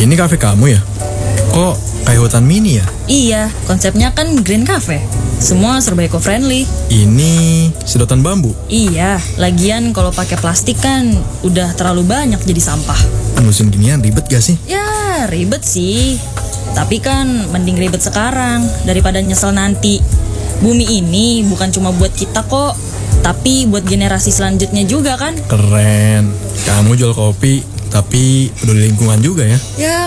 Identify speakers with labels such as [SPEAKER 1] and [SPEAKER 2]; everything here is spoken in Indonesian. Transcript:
[SPEAKER 1] Ini kafe kamu ya? Kok kayak hutan mini ya?
[SPEAKER 2] Iya, konsepnya kan Green Cafe. Semua serba eco-friendly.
[SPEAKER 1] Ini sedotan bambu.
[SPEAKER 2] Iya, lagian kalau pakai plastik kan udah terlalu banyak jadi sampah.
[SPEAKER 1] Musim ginian ribet gak sih?
[SPEAKER 2] Ya, ribet sih. Tapi kan mending ribet sekarang daripada nyesel nanti. Bumi ini bukan cuma buat kita kok, tapi buat generasi selanjutnya juga kan.
[SPEAKER 1] Keren. Kamu jual kopi, tapi peduli lingkungan juga ya?
[SPEAKER 2] Ya,